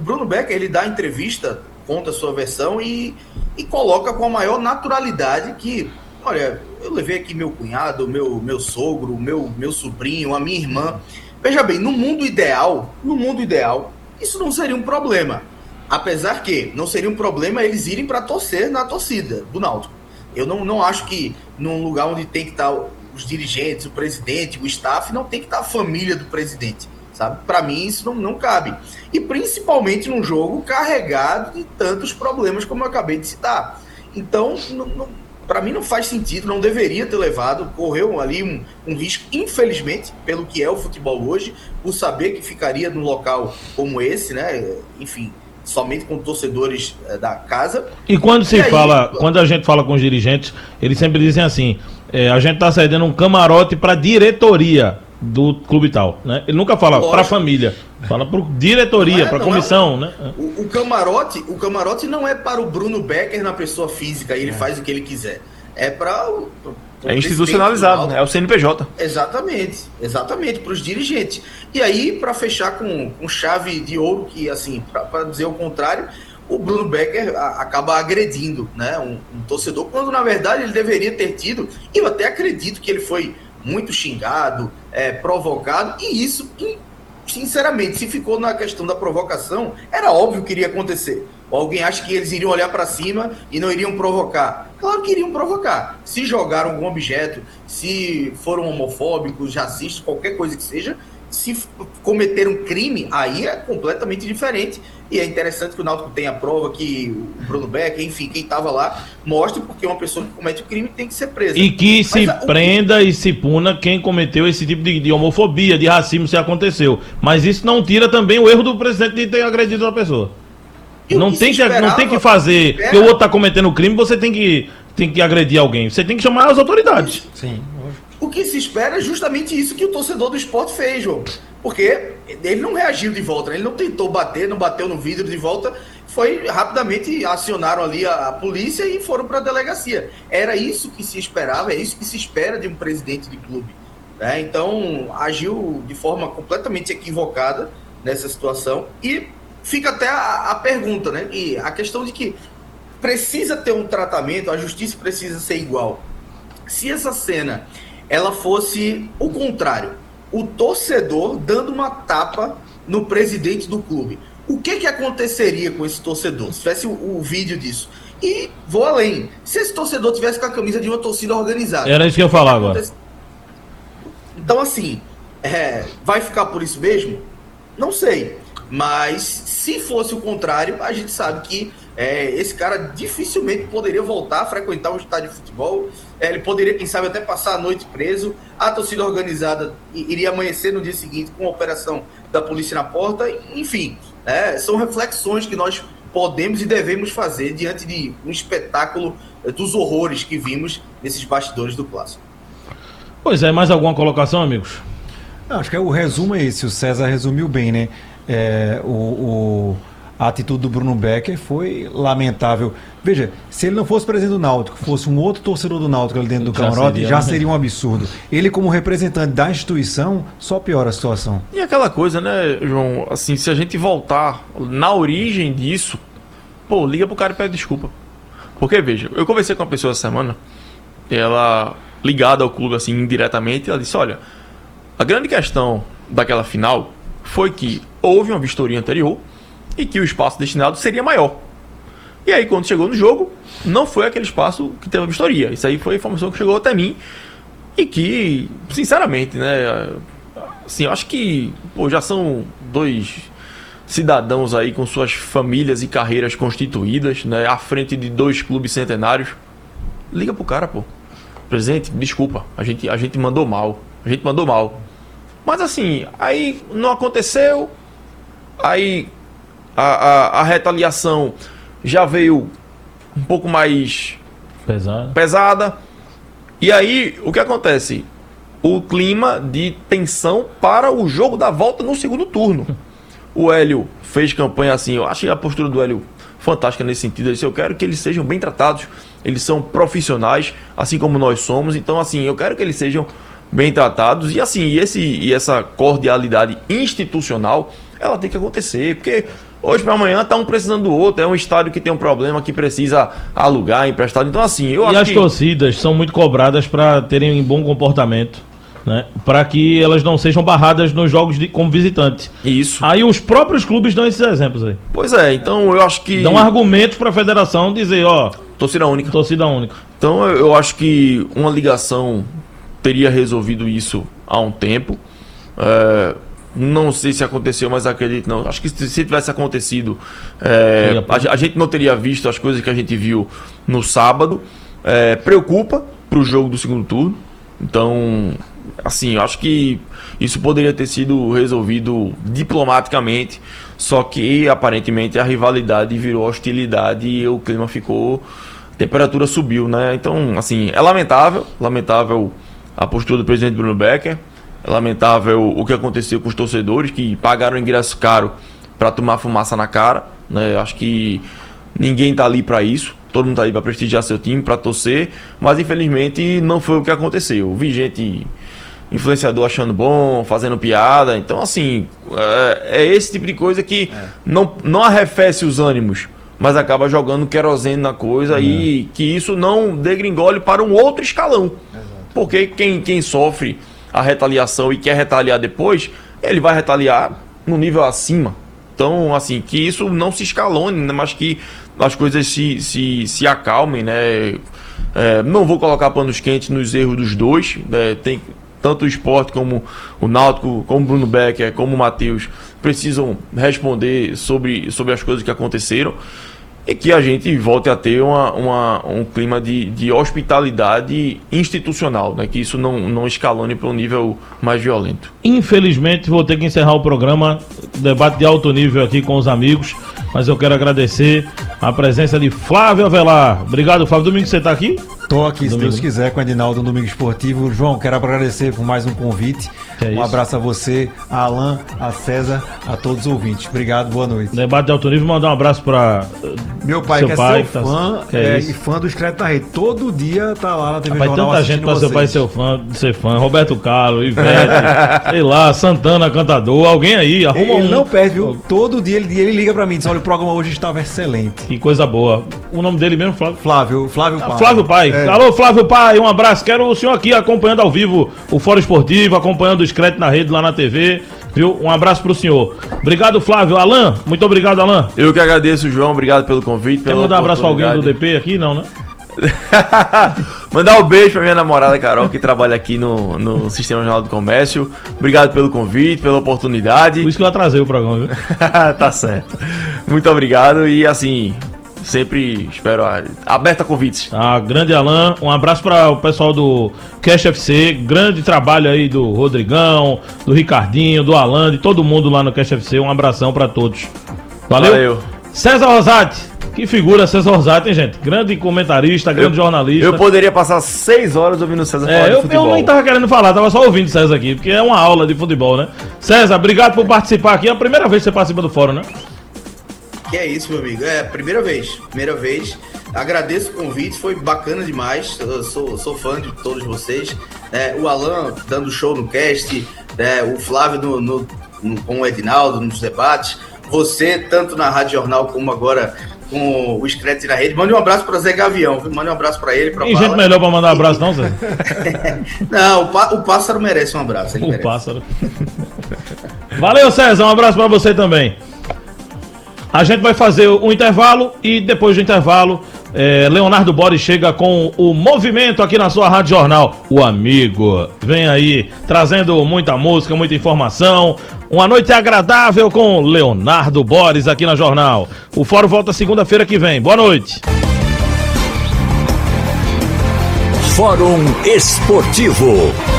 Bruno Becker, ele dá entrevista, conta a sua versão e coloca com a maior naturalidade que, olha, eu levei aqui meu cunhado, meu sogro, meu sobrinho, a minha irmã. Veja bem, no mundo ideal, isso não seria um problema. Apesar que não seria um problema eles irem para torcer na torcida do Náutico. Eu não acho que num lugar onde tem que estar os dirigentes, o presidente, o staff, não tem que estar a família do presidente, sabe? Para mim isso não cabe. E principalmente num jogo carregado de tantos problemas como eu acabei de citar. Então, para mim não faz sentido, não deveria ter levado, correu ali um risco, infelizmente, pelo que é o futebol hoje, por saber que ficaria num local como esse, né? Enfim, somente com torcedores da casa. E quando quando a gente fala com os dirigentes, eles sempre dizem assim, a gente está cedendo um camarote para a diretoria do clube e tal, né? Ele nunca fala para a família, fala para diretoria, para a comissão, né? O camarote não é para o Bruno Becker na pessoa física, e ele faz o que ele quiser. É para é institucionalizado, né? É o CNPJ. Exatamente, para os dirigentes. E aí, para fechar com chave de ouro, que assim, para dizer o contrário, o Bruno Becker acaba agredindo, né, um torcedor, quando na verdade ele deveria ter tido, e eu até acredito que ele foi muito xingado, provocado, e isso, sinceramente, se ficou na questão da provocação, era óbvio que iria acontecer. Alguém acha que eles iriam olhar para cima e não iriam provocar? Claro que iriam provocar. Se jogaram algum objeto, se foram homofóbicos, racistas, qualquer coisa que seja, se cometeram crime, aí é completamente diferente. E é interessante que o Náutico tenha a prova que o Bruno Becker, enfim, quem estava lá, mostre porque uma pessoa que comete o crime tem que ser presa. E que se prenda e se puna quem cometeu esse tipo de homofobia, de racismo, se aconteceu. Mas isso não tira também o erro do presidente de ter agredido uma pessoa. Não tem que fazer, que o outro está cometendo crime, você tem que agredir alguém. Você tem que chamar as autoridades. Sim. O que se espera é justamente isso que o torcedor do esporte fez, João. Porque ele não reagiu de volta, né? Ele não tentou bater, não bateu no vidro de volta. Foi rapidamente, acionaram ali a polícia e foram para a delegacia. Era isso que se esperava, é isso que se espera de um presidente de clube, né? Então, agiu de forma completamente equivocada nessa situação. E fica até a pergunta, né? E a questão de que precisa ter um tratamento, a justiça precisa ser igual. Se essa cena ela fosse o contrário, o torcedor dando uma tapa no presidente do clube, o que aconteceria com esse torcedor? Se tivesse o vídeo disso. E vou além, se esse torcedor tivesse com a camisa de uma torcida organizada. Era isso que eu ia falar agora. Então assim, vai ficar por isso mesmo? Não sei. Mas se fosse o contrário, a gente sabe que esse cara dificilmente poderia voltar a frequentar um estádio de futebol. Ele poderia, quem sabe, até passar a noite preso. A torcida organizada iria amanhecer no dia seguinte com a operação da polícia na porta. Enfim, são reflexões que nós podemos e devemos fazer diante de um espetáculo dos horrores que vimos nesses bastidores do Clássico. Pois é, mais alguma colocação, amigos? Acho que o resumo é esse, o César resumiu bem, né? A atitude do Bruno Becker foi lamentável. Veja, se ele não fosse presidente do Náutico, fosse um outro torcedor do Náutico ali dentro do camarote, já seria um absurdo. Ele, como representante da instituição, só piora a situação. E aquela coisa, né, João? Assim, se a gente voltar na origem disso, liga pro cara e pede desculpa. Porque, veja, eu conversei com uma pessoa essa semana, ela, ligada ao clube, assim, indiretamente, ela disse, olha, a grande questão daquela final foi que houve uma vistoria anterior e que o espaço destinado seria maior. E aí, quando chegou no jogo, não foi aquele espaço que teve a vistoria. Isso aí foi a informação que chegou até mim e que, sinceramente, né, assim, eu acho que já são dois cidadãos aí com suas famílias e carreiras constituídas, né, à frente de 2 clubes centenários. Liga pro cara, presidente, desculpa, a gente mandou mal. Mas assim, aí não aconteceu, aí a retaliação já veio um pouco mais pesada. E aí, o que acontece? O clima de tensão para o jogo da volta no segundo turno. O Hélio fez campanha assim, eu achei a postura do Hélio fantástica nesse sentido. Ele disse, eu quero que eles sejam bem tratados, eles são profissionais, assim como nós somos, então assim, eu quero que eles sejam bem tratados, e assim, essa cordialidade institucional, ela tem que acontecer, porque Hoje para amanhã tá um precisando do outro, é um estádio que tem um problema, que precisa alugar, emprestado. Então assim, eu acho que... E as torcidas são muito cobradas para terem um bom comportamento, né? Para que elas não sejam barradas nos jogos como visitante. Isso. Aí os próprios clubes dão esses exemplos aí. Pois é, então eu acho que... Dão argumentos para a federação dizer, ó... Torcida única. Torcida única. Então eu acho que uma ligação teria resolvido isso há um tempo. Não sei se aconteceu, mas acredito não. Acho que se tivesse acontecido, a gente não teria visto as coisas que a gente viu no sábado. Preocupa para o jogo do segundo turno. Então, assim, eu acho que isso poderia ter sido resolvido diplomaticamente, só que aparentemente a rivalidade virou hostilidade e o clima ficou... A temperatura subiu, né? Então, assim, é lamentável a postura do presidente Bruno Becker. É lamentável o que aconteceu com os torcedores que pagaram ingresso caro para tomar fumaça na cara, né? Acho que ninguém tá ali para isso. Todo mundo tá ali para prestigiar seu time, para torcer, mas infelizmente não foi o que aconteceu. Vi gente, influenciador achando bom, fazendo piada. Então, assim, é esse tipo de coisa que não arrefece os ânimos, mas acaba jogando querosene na coisa e que isso não degringole para um outro escalão. Porque quem sofre a retaliação e quer retaliar depois, ele vai retaliar no nível acima. Então, assim, que isso não se escalone, né, mas que as coisas se acalmem, né? Não vou colocar panos quentes nos erros dos dois, né? Tem tanto o Sport como o Náutico, como o Bruno Becker, como o Matheus, precisam responder sobre as coisas que aconteceram. E que a gente volte a ter um clima de hospitalidade institucional, né? Que isso não escalone para um nível mais violento. Infelizmente vou ter que encerrar o programa, debate de alto nível aqui com os amigos, mas eu quero agradecer a presença de Flávio Avelar. Obrigado, Flávio. Domingo você está aqui? Estou aqui, se Deus quiser, com o Edinaldo no Domingo Esportivo. João, quero agradecer por mais um convite. Um abraço a você, a Alan, a César, a todos os ouvintes. Obrigado, boa noite. Debate de alto nível, mandar um abraço para meu pai, que é seu fã, e fã do Escreto na Rede. Todo dia tá lá na TV Jornal. Tanta gente para seu pai ser fã. Roberto Carlos, Ivete, sei lá, Santana, cantador, alguém aí, arruma ele não perde, viu? Todo dia ele liga para mim e diz, olha, o programa hoje estava excelente. Que coisa boa. O nome dele mesmo, Flávio? Flávio Pai. Flávio Pai. Alô, Flávio Pai, um abraço. Quero o senhor aqui acompanhando ao vivo o Fórum Esportivo, acompanhando o Escreto na Rede lá na TV. Viu? Um abraço pro senhor. Obrigado, Flávio. Alan, muito obrigado, Alan. Eu que agradeço, João. Obrigado pelo convite. Quer mandar um abraço pra alguém do DP aqui? Não, né? Mandar um beijo pra minha namorada Carol, que trabalha aqui no Sistema Jornal do Comércio. Obrigado pelo convite, pela oportunidade. Por isso que eu atrasei o programa, viu? Tá certo. Muito obrigado e assim... Sempre espero aberta a convites. Grande Alan, um abraço para o pessoal do Cash FC, grande trabalho aí do Rodrigão, do Ricardinho, do Alan, de todo mundo lá no Cash FC, um abração para todos. Valeu. César Rosati, que figura César Rosati, hein, gente? Grande comentarista, grande jornalista. Eu poderia passar 6 horas ouvindo o César falar de futebol. Eu nem tava querendo falar, tava só ouvindo o César aqui, porque é uma aula de futebol, né? César, obrigado por participar aqui, é a primeira vez que você participa do fórum, né? Que é isso, meu amigo. Primeira vez. Agradeço o convite, foi bacana demais. Eu sou fã de todos vocês. O Alan dando show no cast, o Flávio com o Edinaldo nos debates. Você, tanto na Rádio Jornal como agora com o Escreto na Rede. Mande um abraço para Zé Gavião, viu? Mande um abraço para ele. Tem gente melhor para mandar um abraço, não, Zé? Não, o pássaro merece um abraço. Pássaro. Valeu, César. Um abraço para você também. A gente vai fazer um intervalo e depois do intervalo, Leonardo Boris chega com o movimento aqui na sua Rádio Jornal. O amigo vem aí trazendo muita música, muita informação. Uma noite agradável com Leonardo Boris aqui na Jornal. O Fórum volta segunda-feira que vem. Boa noite. Fórum Esportivo.